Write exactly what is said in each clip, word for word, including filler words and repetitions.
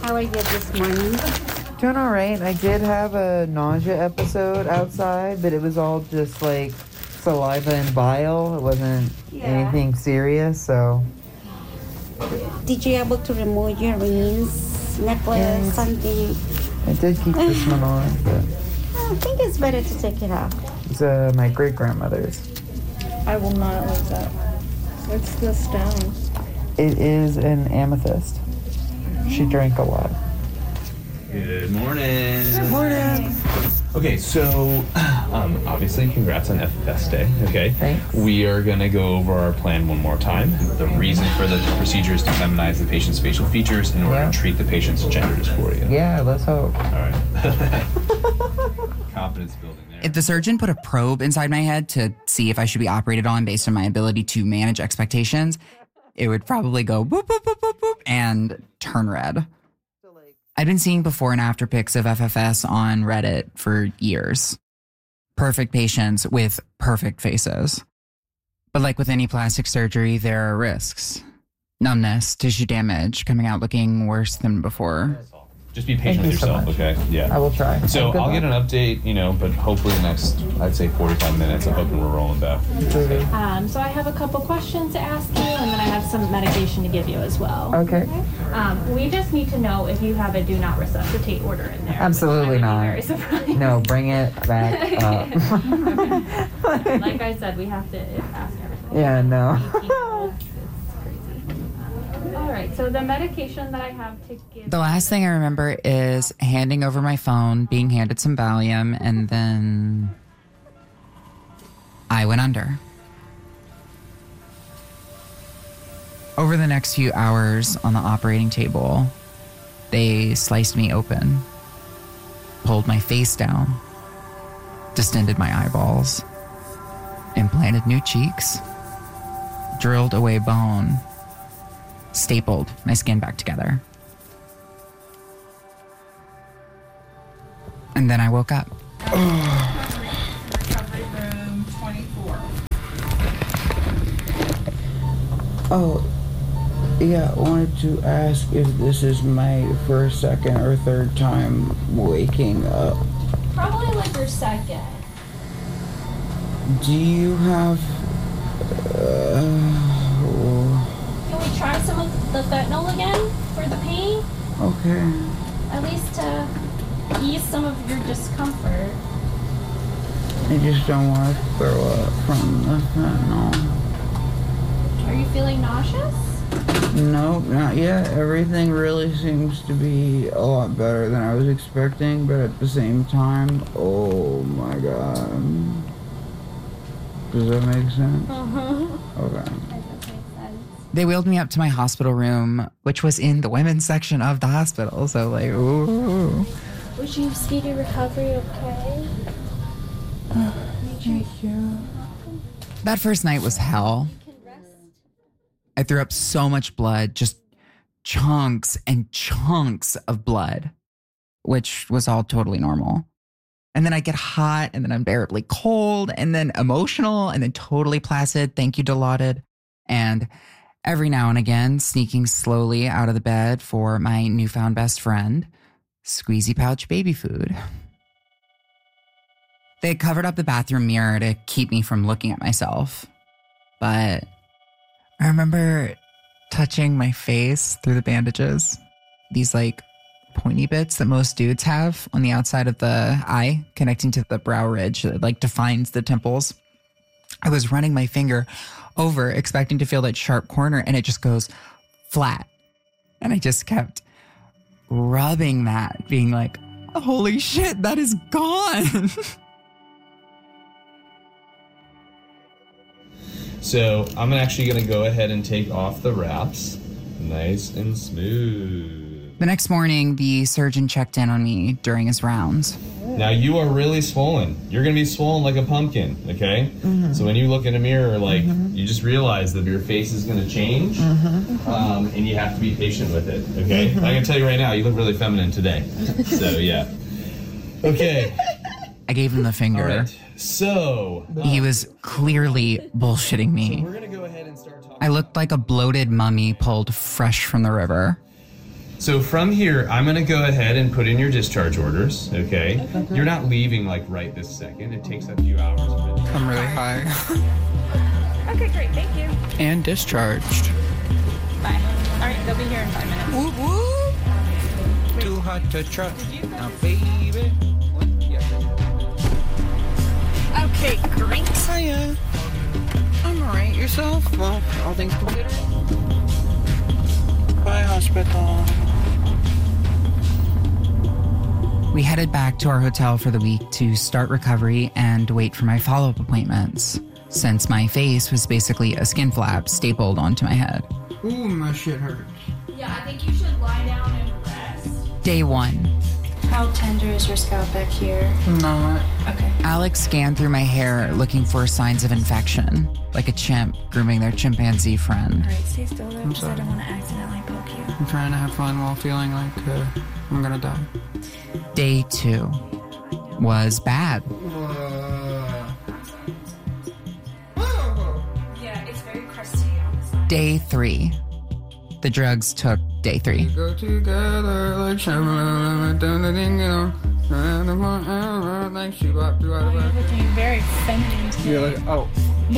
How are you this morning? Doing all right. I did have a nausea episode outside, but it was all just like saliva and bile. It wasn't Yeah. anything serious, so. Did you able to remove your rings, necklace, Yes. something? I did keep this one on, but I think it's better to take it off. it's uh, my great-grandmother's. I will not lose that. It's the stone. It is an amethyst. She drank a lot. Good morning. Good morning. Okay, so um, obviously, congrats on F F S Day. Okay. Thanks. We are gonna go over our plan one more time. The reason for the procedure is to feminize the patient's facial features in order Yeah. to treat the patient's gender dysphoria. Yeah, let's hope. All right. Confidence building there. If the surgeon put a probe inside my head to see if I should be operated on based on my ability to manage expectations, it would probably go boop, boop, boop, boop, boop, and turn red. I've been seeing before and after pics of F F S on Reddit for years. Perfect patients with perfect faces. But like with any plastic surgery, there are risks. Numbness, tissue damage, coming out looking worse than before. Just be patient Thank with you so yourself, much. okay? Yeah. I will try. So Good I'll get an luck. update, you know, but hopefully the next, I'd say forty-five minutes. I'm hoping we're rolling back. Um, so I have a couple questions to ask you, and then I have some medication to give you as well. Okay. Um, we just need to know if you have a do not resuscitate order in there. Absolutely which I not. would be very surprised. No, bring it back up. Like I said, we have to ask everything. Yeah, no. It's crazy. Um, all right, so the medication that I have to give. The last thing I remember is handing over my phone, being handed some Valium, and then I went under. Over the next few hours on the operating table, they sliced me open, pulled my face down, distended my eyeballs, implanted new cheeks, drilled away bone, stapled my skin back together. And then I woke up. Recovery room twenty-four. Oh, yeah, I wanted to ask if this is my first, second, or third time waking up. Probably like your second. Do you have... Uh, Can we try some of the fentanyl again for the pain? okay. At least to ease some of your discomfort. I just don't want to throw up from the fentanyl. Are you feeling nauseous? Nope, not yet. Everything really seems to be a lot better than I was expecting, but at the same time, oh my god. Does that make sense? Mm-hmm. Okay. That does make sense. They wheeled me up to my hospital room, which was in the women's section of the hospital. So like, ooh. Would you speedy recovery, okay? Thank you. That first night was hell. You can rest. I threw up so much blood, just chunks and chunks of blood, which was all totally normal. And then I get hot, and then unbearably cold, and then emotional, and then totally placid. Thank you, Dilaudid. And every now and again, sneaking slowly out of the bed for my newfound best friend, Squeezy Pouch baby food. They covered up the bathroom mirror to keep me from looking at myself. But I remember touching my face through the bandages. These like pointy bits that most dudes have on the outside of the eye connecting to the brow ridge that like defines the temples. I was running my finger over expecting to feel that sharp corner and it just goes flat. And I just kept rubbing that, being like, holy shit, that is gone. So I'm actually going to go ahead and take off the wraps. Nice and smooth. The next morning, the surgeon checked in on me during his rounds. Now you are really swollen. You're going to be swollen like a pumpkin, okay? Mm-hmm. So when you look in a mirror, like, mm-hmm. you just realize that your face is going to change, mm-hmm. um, and you have to be patient with it, okay? Mm-hmm. I can tell you right now, you look really feminine today. So, yeah. Okay. I gave him the finger. All right. So he was clearly bullshitting me. So we're gonna go ahead and start talking. I looked like a bloated mummy pulled fresh from the river. So from here, I'm gonna go ahead and put in your discharge orders, okay? You're not leaving like right this second. It takes a few hours. I'm really high. Okay, great. Thank you. And discharged. Bye. All right, they'll be here in five minutes. Whoop, whoop. Too hot to trust. Now, baby. Okay, great. Hiya. I'm alright. Yourself? Well, all things considered. Bye, hospital. We headed back to our hotel for the week to start recovery and wait for my follow-up appointments, since my face was basically a skin flap stapled onto my head. Ooh, my shit hurts. Yeah, I think you should lie down and rest. Day one. How tender is your scalp back here? Not. Okay. Alex scanned through my hair looking for signs of infection, like a chimp grooming their chimpanzee friend. All right, stay still though, because I sorry. don't want to accidentally poke you. I'm trying to have fun while feeling like uh, I'm gonna die. Day two was bad. Yeah, it's very crusty on the side. Day three. The drugs took day three. Go together like Shabba, dun dun ding dong, like she walked through out You're of looking very feminine today. You're like, oh.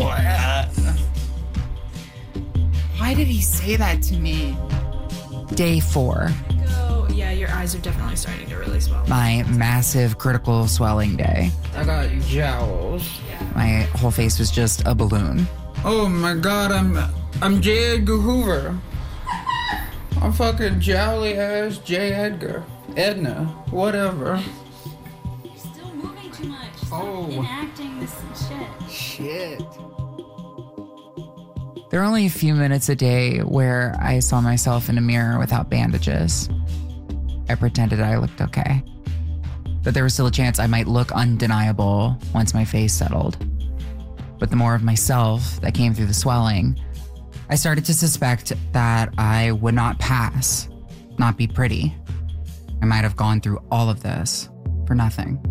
Why did he say that to me? Day four. Oh, yeah, your eyes are definitely starting to really swell. My massive critical swelling day. I got jowls. My whole face was just a balloon. Oh my god, I'm I'm J. Edgar Hoover. I'm fucking jowly ass J. Edgar. Edna. Whatever. You're still moving too much. Stop Oh. enacting this shit. Shit. There were only a few minutes a day where I saw myself in a mirror without bandages. I pretended I looked okay. But there was still a chance I might look undeniable once my face settled. But the more of myself that came through the swelling, I started to suspect that I would not pass, not be pretty. I might have gone through all of this for nothing.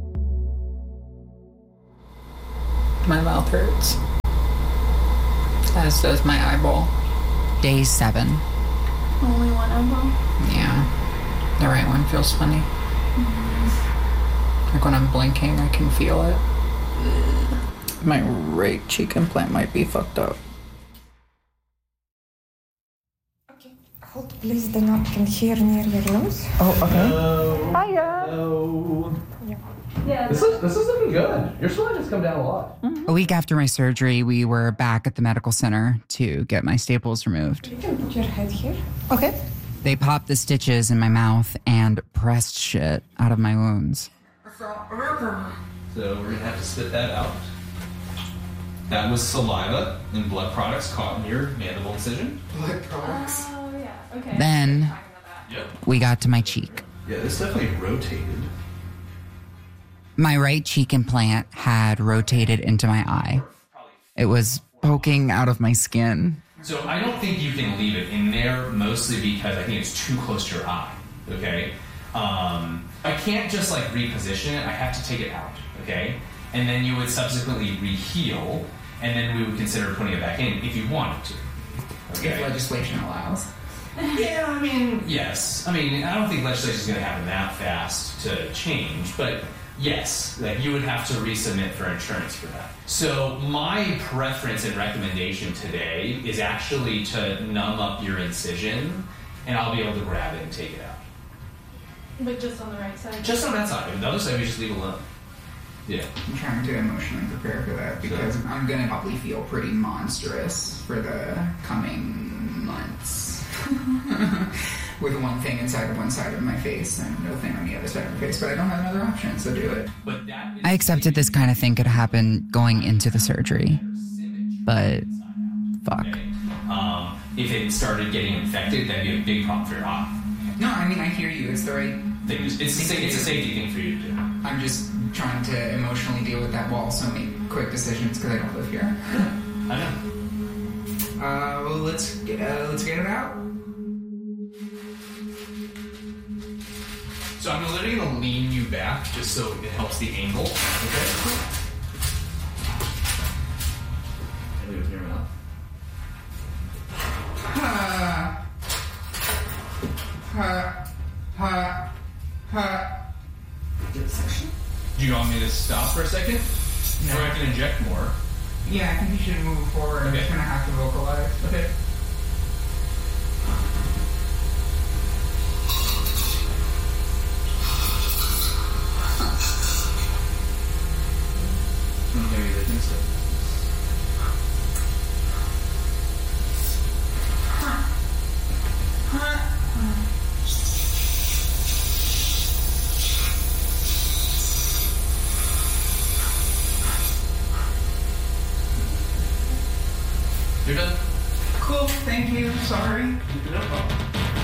My mouth hurts. As does my eyeball. Day seven. Only one eyeball. Yeah. The right one feels funny. Mm-hmm. Like when I'm blinking, I can feel it. My right cheek implant might be fucked up. Okay, hold please the napkin here near your nose. Oh, okay. Hello. Hiya. Hello. Yeah. This is this is looking good. Your swelling has come down a lot. A week after my surgery, we were back at the medical center to get my staples removed. You can put your head here. Okay. They popped the stitches in my mouth and pressed shit out of my wounds. So we're gonna have to spit that out. That was saliva and blood products caught in your mandible incision. Blood products. Oh, yeah. Okay. Then Yep. we got to my cheek. Yeah, this definitely rotated. My right cheek implant had rotated into my eye. It was poking out of my skin. So I don't think you can leave it in there, mostly because I think it's too close to your eye. Okay. Um, I can't just like reposition it. I have to take it out. Okay. And then you would subsequently re-heal, and then we would consider putting it back in if you wanted to. Okay. If legislation allows. Yeah, I mean, yes. I mean, I don't think legislation is going to happen that fast to change, but yes, like you would have to resubmit for insurance for that. So my preference and recommendation today is actually to numb up your incision, and I'll be able to grab it and take it out. But just on the right side. Just on that side. The other side we just leave alone. Yeah. I'm trying to emotionally prepare for that because I'm going to probably feel pretty monstrous for the coming months. With one thing inside of one side of my face and no thing on the other side of my face, but I don't have another option, so do it. But that is I accepted this kind of thing could happen going into the surgery, but fuck. okay. Um, if it started getting infected, that'd be a big problem for your eye. No, I mean, I hear you. It's the right... Thing. It's, it's, a, sa- it's a safety thing for you to do. I'm just trying to emotionally deal with that wall, so make quick decisions because I don't live here. I know. Uh, well, let's get, uh, let's get it out. So I'm literally gonna lean you back just so it helps the angle. Okay. And leave it in your mouth. Uh, Ha, ha, ha. Do you want me to stop for a second? No. Or I can inject more. Yeah, I think you should move forward. I'm Okay. just gonna have to vocalize. Okay. Maybe they can still. You're done. Cool, thank you. Sorry.